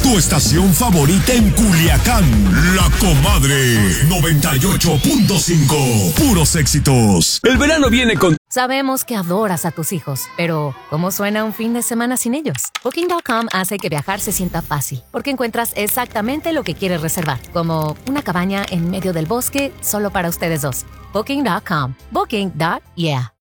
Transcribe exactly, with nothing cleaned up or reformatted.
Tu estación favorita en Culiacán. La Comadre. noventa y ocho punto cinco. Puros éxitos. El verano viene con... Sabemos que adoras a tus hijos, pero ¿cómo suena un fin de semana sin ellos? Booking punto com hace que viajar se sienta fácil, porque encuentras exactamente lo que quieres reservar, como una cabaña en medio del bosque solo para ustedes dos. Booking punto com. Booking. Yeah.